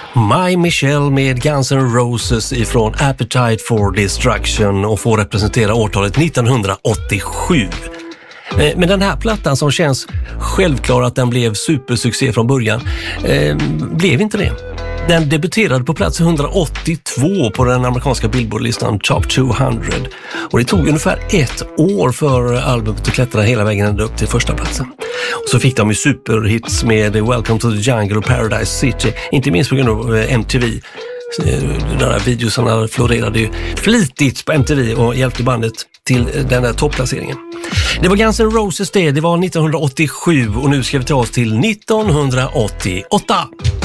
My Michelle med Guns N' Roses ifrån Appetite for Destruction och får representera årtalet 1987. Men den här plattan som känns självklar att den blev supersuccé från början blev inte det. Den debuterade på plats 182 på den amerikanska Billboard-listan Top 200 och det tog ungefär 1 år för albumet att klättra hela vägen ända upp till första platsen. Och så fick de ju superhits med Welcome to the Jungle och Paradise City, inte minst på grund av MTV. De där videosarna florerade ju flitigt på MTV och hjälpte bandet till den där topplaceringen. Det var Guns N' Roses det var 1987 och nu ska vi ta oss till 1988.